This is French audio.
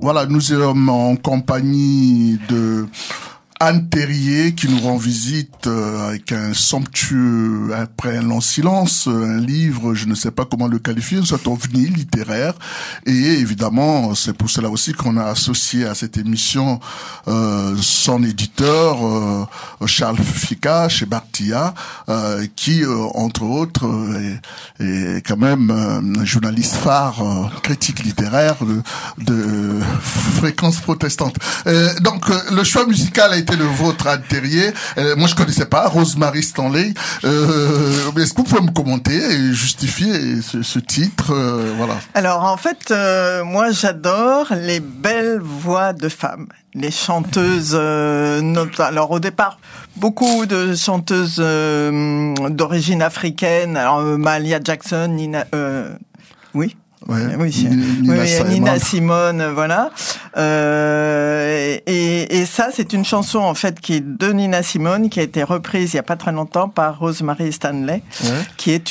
Voilà, nous sommes en compagnie de Anne Terrier qui nous rend visite avec un somptueux, après un long silence, un livre, je ne sais pas comment le qualifier, une sorte d'ovni littéraire. Et évidemment, c'est pour cela aussi qu'on a associé à cette émission son éditeur, Charles Fika, chez Bartia, qui, entre autres, est quand même un journaliste phare, critique littéraire de Fréquence Protestante. Donc, le choix musical a été le vôtre, Anne Terrier. Moi, je connaissais pas Rosemary Stanley. Est-ce que vous pouvez me commenter et justifier ce titre, voilà. Alors, en fait, moi, j'adore les belles voix de femmes. Les chanteuses, alors au départ, beaucoup de chanteuses d'origine africaine. Alors, Mahalia Jackson, Nina, oui. Ouais. Oui, Nina Simone, voilà. Et ça, c'est une chanson en fait qui est de Nina Simone, qui a été reprise il y a pas très longtemps par Rosemary Stanley, qui est